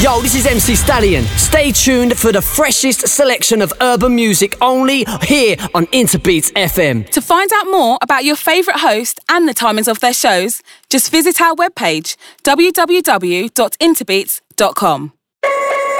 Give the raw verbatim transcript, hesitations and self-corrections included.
Yo, this is M C Stallion. Stay tuned for the freshest selection of urban music only here on Interbeats F M. To find out more about your favourite host and the timings of their shows, just visit our webpage, w w w dot interbeats dot com.